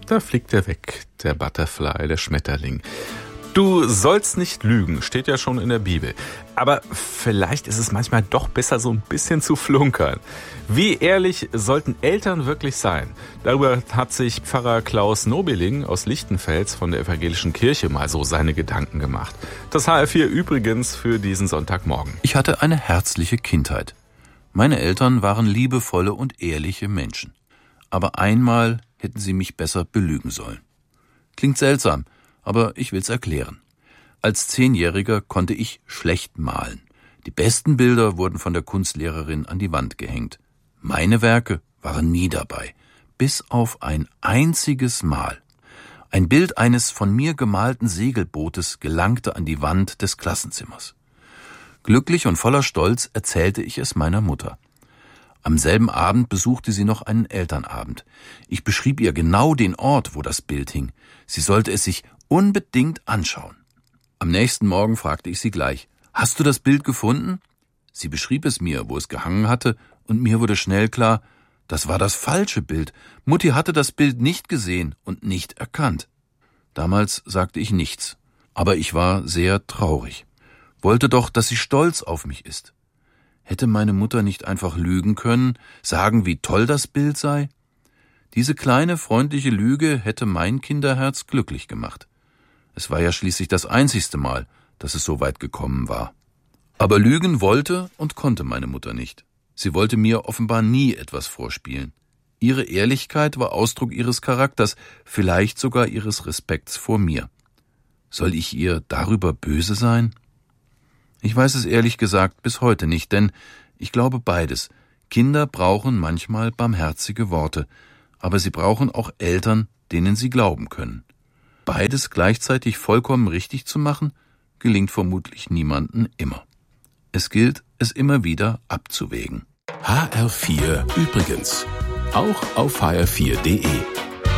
Da fliegt er weg, der Butterfly, der Schmetterling. Du sollst nicht lügen, steht ja schon in der Bibel. Aber vielleicht ist es manchmal doch besser, so ein bisschen zu flunkern. Wie ehrlich sollten Eltern wirklich sein? Darüber hat sich Pfarrer Klaus Nobeling aus Lichtenfels von der Evangelischen Kirche mal so seine Gedanken gemacht. Das HR4 übrigens für diesen Sonntagmorgen. Ich hatte eine herzliche Kindheit. Meine Eltern waren liebevolle und ehrliche Menschen. Aber einmal hätten sie mich besser belügen sollen. Klingt seltsam, aber ich will's erklären. Als 10-Jähriger konnte ich schlecht malen. Die besten Bilder wurden von der Kunstlehrerin an die Wand gehängt. Meine Werke waren nie dabei, bis auf ein einziges Mal. Ein Bild eines von mir gemalten Segelbootes gelangte an die Wand des Klassenzimmers. Glücklich und voller Stolz erzählte ich es meiner Mutter. Am selben Abend besuchte sie noch einen Elternabend. Ich beschrieb ihr genau den Ort, wo das Bild hing. Sie sollte es sich unbedingt anschauen. Am nächsten Morgen fragte ich sie gleich: »Hast du das Bild gefunden?« Sie beschrieb es mir, wo es gehangen hatte, und mir wurde schnell klar, das war das falsche Bild. Mutti hatte das Bild nicht gesehen und nicht erkannt. Damals sagte ich nichts, aber ich war sehr traurig. Wollte doch, dass sie stolz auf mich ist. Hätte meine Mutter nicht einfach lügen können, sagen, wie toll das Bild sei? Diese kleine, freundliche Lüge hätte mein Kinderherz glücklich gemacht. Es war ja schließlich das einzigste Mal, dass es so weit gekommen war. Aber lügen wollte und konnte meine Mutter nicht. Sie wollte mir offenbar nie etwas vorspielen. Ihre Ehrlichkeit war Ausdruck ihres Charakters, vielleicht sogar ihres Respekts vor mir. Soll ich ihr darüber böse sein? Ich weiß es ehrlich gesagt bis heute nicht, denn ich glaube beides. Kinder brauchen manchmal barmherzige Worte, aber sie brauchen auch Eltern, denen sie glauben können. Beides gleichzeitig vollkommen richtig zu machen, gelingt vermutlich niemandem immer. Es gilt, es immer wieder abzuwägen. HR4 übrigens. Auch auf hr4.de.